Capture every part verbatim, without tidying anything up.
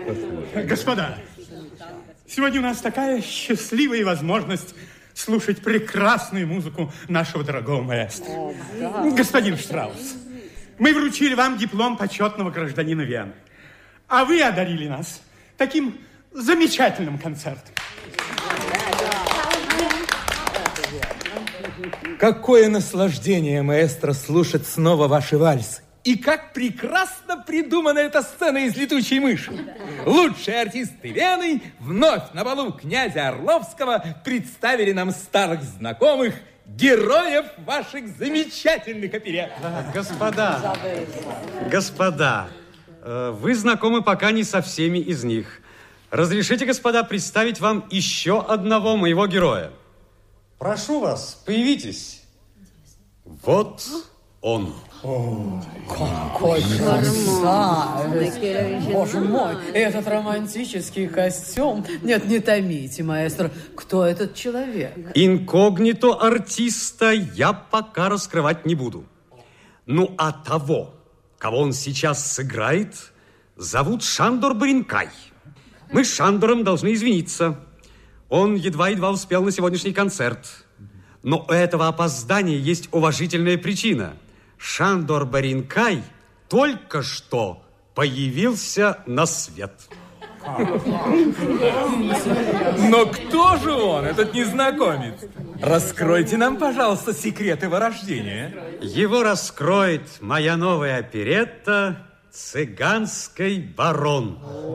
Господа, сегодня у нас такая счастливая возможность слушать прекрасную музыку нашего дорогого маэстро. О, да. Господин Штраус, мы вручили вам диплом почетного гражданина Вены, а вы одарили нас таким замечательным концертом. Какое наслаждение, маэстро, слушать снова ваши вальсы. И как прекрасно придумана эта сцена из «Летучей мыши». Лучшие артисты Вены вновь на балу князя Орловского представили нам старых знакомых, героев ваших замечательных оперет. Господа, господа, вы знакомы пока не со всеми из них. Разрешите, господа, представить вам еще одного моего героя. Прошу вас, появитесь. Вот он. О, какой красавец! Боже мой, этот романтический костюм. Нет, не томите, маэстро. Кто этот человек? Инкогнито артиста я пока раскрывать не буду. Ну, а того, кого он сейчас сыграет, зовут Шандор Баринкай. Мы с Шандором должны извиниться. Он едва-едва успел на сегодняшний концерт. Но у этого опоздания есть уважительная причина. Шандор Баринкай только что появился на свет. Но кто же он, этот незнакомец? Раскройте нам, пожалуйста, секрет его рождения. Его раскроет моя новая оперетта «Цыганский барон».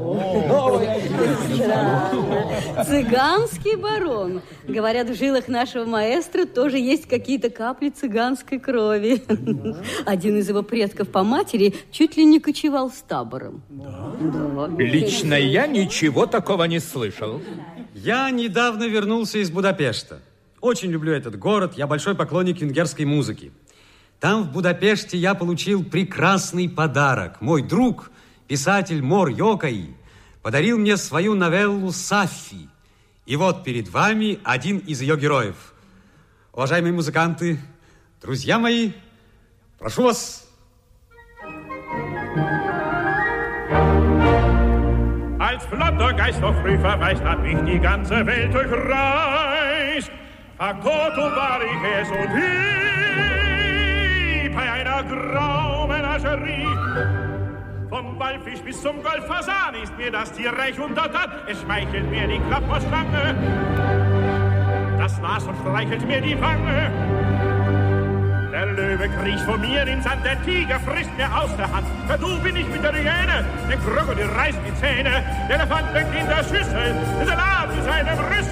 Цыганский барон. Говорят, в жилах нашего маэстро тоже есть какие-то капли цыганской крови. Один из его предков по матери чуть ли не кочевал с табором. Да? Да. Лично я ничего такого не слышал. Я недавно вернулся из Будапешта. Очень люблю этот город, я большой поклонник венгерской музыки. Там, в Будапеште, я получил прекрасный подарок. Мой друг, писатель Мор Йокай, подарил мне свою новеллу «Саффи». И вот перед вами один из ее героев. Уважаемые музыканты, друзья мои, прошу вас. Als flotter Geist noch früh verweist, hat mich die ganze Welt durchreist. Faktotum war ich es und ich bei einer Graumenagerie. Vom Wallfisch bis zum Goldfasan ist mir das Tier reich untertan. Es schmeichelt mir die Klapperschlange, das Maß und streichelt mir die Wange. Der Löwe kriecht vor mir in den Sand, der Tiger frisst mir aus der Hand. Für du bin ich mit der Hyäne, der Krokodil reißt die Zähne, der Elefant lenkt in der Schüssel, der Salat in seinem Rüssel.